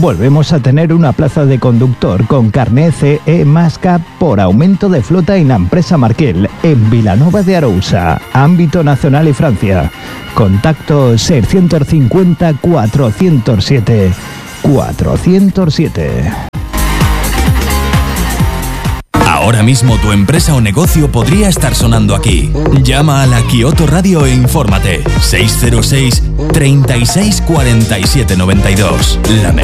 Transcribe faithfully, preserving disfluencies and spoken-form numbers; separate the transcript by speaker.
Speaker 1: Volvemos a tener una plaza de conductor con carné C E más K por aumento de flota en la empresa Markel, en Vilanova de Arousa, ámbito nacional y Francia. Contacto seiscientos cincuenta, cuatrocientos siete, cuatrocientos siete.
Speaker 2: Ahora mismo tu empresa o negocio podría estar sonando aquí. Llama a la Kioto Radio e infórmate. seis cero seis, treinta y seis, cuarenta y siete noventa y dos. La